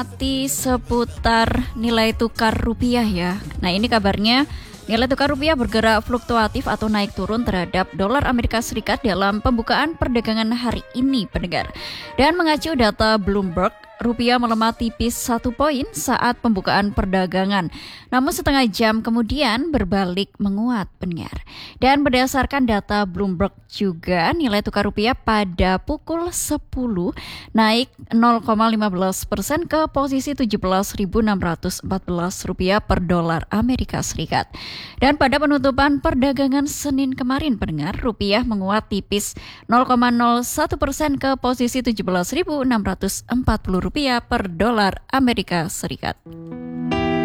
Seputar nilai tukar rupiah ya. Nah, ini kabarnya nilai tukar rupiah bergerak fluktuatif atau naik turun terhadap dolar Amerika Serikat dalam pembukaan perdagangan hari ini, pendengar. Dan mengacu data Bloomberg, rupiah melemah tipis 1 poin saat pembukaan perdagangan. Namun setengah jam kemudian berbalik menguat, pendengar. Dan berdasarkan data Bloomberg juga, nilai tukar rupiah pada pukul 10 naik 0,15% ke posisi 17.614 rupiah per dolar Amerika Serikat. Dan pada penutupan perdagangan Senin kemarin, pendengar, rupiah menguat tipis 0,01% ke posisi 17.640 rupiah per dolar Amerika Serikat.